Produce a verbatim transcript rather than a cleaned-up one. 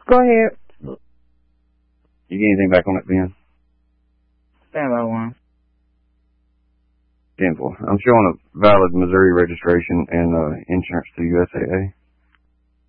Go ahead. You get anything back on it, Ben? Stand by one. ten four. I'm showing a valid Missouri registration and uh, insurance to U S A A.